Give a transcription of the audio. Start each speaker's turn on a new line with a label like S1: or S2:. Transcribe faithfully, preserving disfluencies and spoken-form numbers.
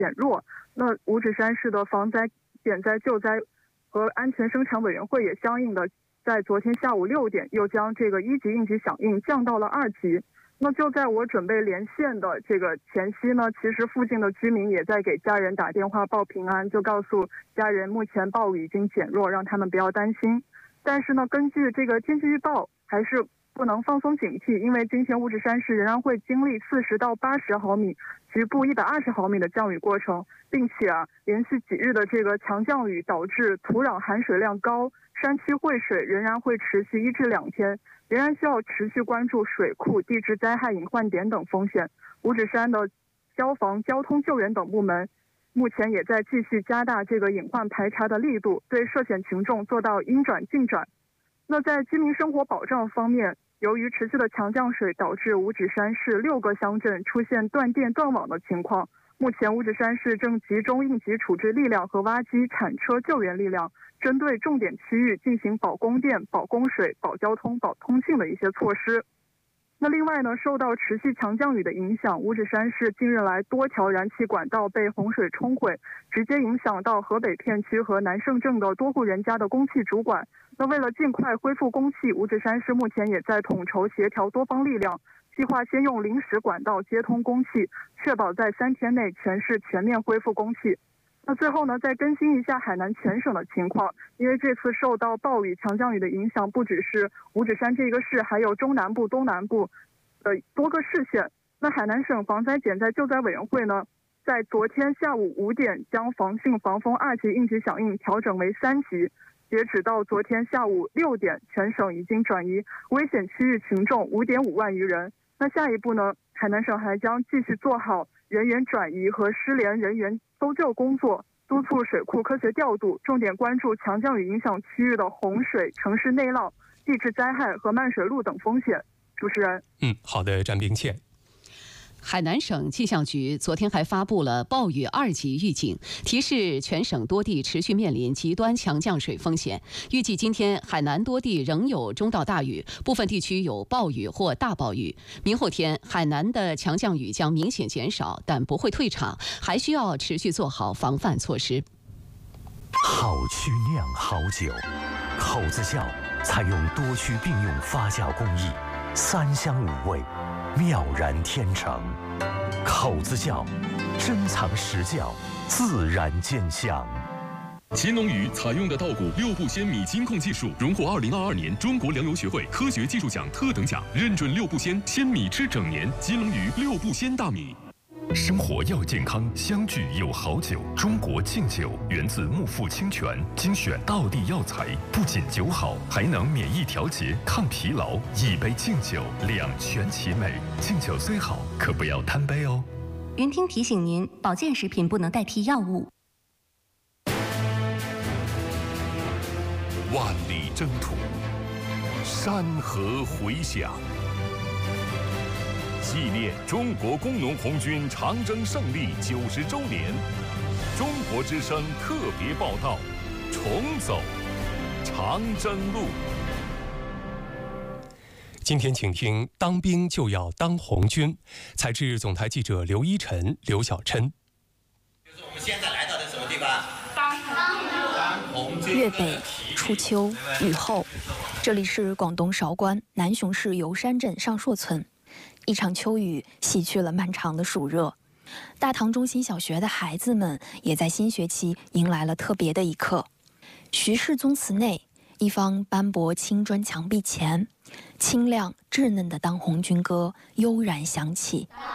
S1: 减弱。那五指山市的防灾、减灾、救灾和安全生产委员会也相应的在昨天下午六点又将这个一级应急响应降到了二级。那就在我准备连线的这个前夕呢，其实附近的居民也在给家人打电话报平安，就告诉家人目前暴雨已经减弱，让他们不要担心。但是呢，根据这个天气预报，还是不能放松警惕，因为今天五指山市仍然会经历四十到八十毫米、局部一百二十毫米的降雨过程，并且啊，连续几日的这个强降雨导致土壤含水量高，山区汇水仍然会持续一至两天。仍然需要持续关注水库、地质灾害隐患点等风险。五指山的消防、交通救援等部门目前也在继续加大这个隐患排查的力度，对涉险群众做到应转尽转。那在居民生活保障方面，由于持续的强降水导致五指山市六个乡镇出现断电断网的情况，目前五指山市正集中应急处置力量和挖机铲车救援力量，针对重点区域进行保供电、保供水、保交通、保通信的一些措施。那另外呢，受到持续强降雨的影响，五指山市近日来多条燃气管道被洪水冲毁，直接影响到河北片区和南胜镇的多户人家的供气主管。那为了尽快恢复供气，五指山市目前也在统筹协调多方力量，计划先用临时管道接通供气，确保在三天内全市全面恢复供气。那最后呢，再更新一下海南全省的情况，因为这次受到暴雨、强降雨的影响，不只是五指山这个市，还有中南部、东南部的多个市县。那海南省防灾减灾救灾委员会呢，在昨天下午五点将防汛防风二级应急响应调整为三级。截止到昨天下午六点，全省已经转移危险区域群众五点五万余人。那下一步呢，海南省还将继续做好人员转移和失联人员搜救工作，督促水库科学调度，重点关注强降雨影响区域的洪水、城市内涝、地质灾害和漫水路等风险。主持人，
S2: 嗯，好的，詹冰倩。
S3: 海南省气象局昨天还发布了暴雨二级预警，提示全省多地持续面临极端强降水风险。预计今天海南多地仍有中到大雨，部分地区有暴雨或大暴雨。明后天海南的强降雨将明显减少，但不会退场，还需要持续做好防范措施。
S4: 好曲酿好酒，口子窖采用多区并用发酵工艺，三香五味，妙然天成。口子窖，珍藏实窖，自然见香。
S5: 乾隆鱼采用的稻谷六步鲜米金控技术，荣获二零二二年中国粮油学会科学技术奖特等奖，认准六步鲜，鲜米吃整年。金龙鱼六步鲜大米。
S6: 生活要健康，相聚有好酒。中国敬酒源自木富清泉，精选道地药材，不仅酒好，还能免疫调节、抗疲劳。一杯敬酒，两全其美。敬酒虽好，可不要贪杯哦。
S7: 云听提醒您，保健食品不能代替药物。
S8: 万里征途，山河回响。纪念中国工农红军长征胜利九十周年，中国之声特别报道：重走长征路。
S2: 今天请听《当兵就要当红军》，采自总台记者刘一晨、刘小琛。
S9: 就是我们现在来到的什么地方？
S10: 当红军。粤北初秋雨后，这里是广东韶关南雄市油山镇上硕村。一场秋雨洗去了漫长的暑热，大塘中心小学的孩子们也在新学期迎来了特别的一刻。徐氏宗祠内，一方斑驳青砖墙壁前，清亮稚嫩的当红军歌悠然响起。